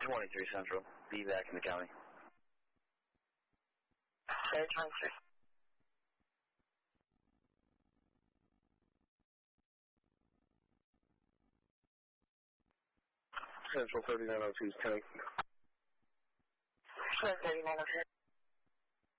23 Central. Be back in the county. 23. Central 3902 tank. 3902.